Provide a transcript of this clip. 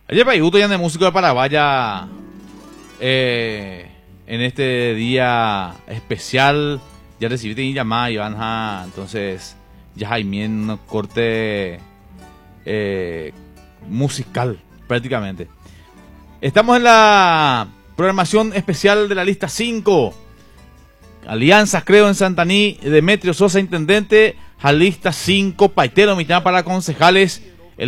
Ayer Paiuto ya de músico de Parabaya en este día especial. Ya recibiste mi llamada, Iván. Entonces, ya hay un corte musical, prácticamente. Estamos en la programación especial de la lista 5. Alianzas, creo, en Santaní. Demetrio Sosa, intendente. A lista 5, Paitero, mitad para concejales.